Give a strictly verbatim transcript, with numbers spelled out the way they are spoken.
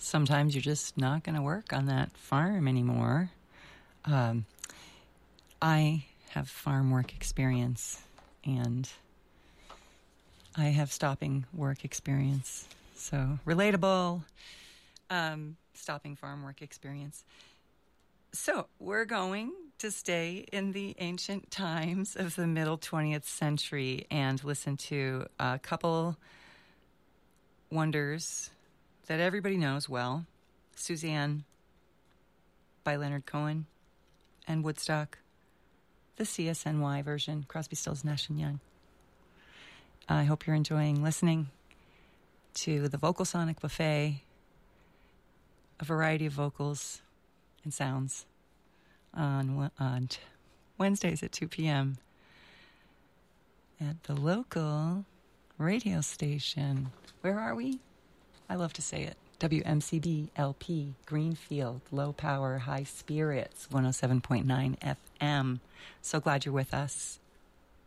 sometimes you're just not going to work on that farm anymore. Um, I have farm work experience, and I have stopping work experience. So relatable, um, stopping farm work experience. So we're going to stay in the ancient times of the middle twentieth century and listen to a couple wonders that everybody knows well. Suzanne by Leonard Cohen and Woodstock, the C S N Y version, Crosby, Stills, Nash and Young. I hope you're enjoying listening to the Vocal Sonic Buffet, a variety of vocals and sounds on, on Wednesdays at two p.m. at the local radio station. Where are we? I love to say it. W M C B L P, Greenfield, low power, high spirits, one oh seven point nine F M. So glad you're with us.